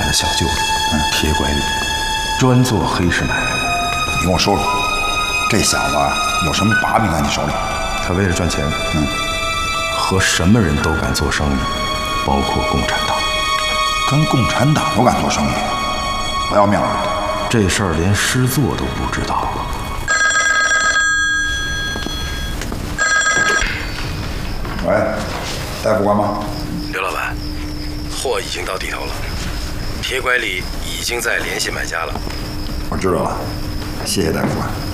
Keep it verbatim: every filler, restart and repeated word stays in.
的小舅子，嗯，铁拐李，专做黑市买卖。 你跟我说说，这小子有什么把柄在你手里？ 他为了赚钱，嗯，和什么人都敢做生意，包括共产党。 跟共产党都敢做生意，不要命了！ 这事儿连师座都不知道。 喂，大夫官吗？ 刘老板，货已经到地头了，铁拐李已经在联系买家了。 我知道了，谢谢大夫官。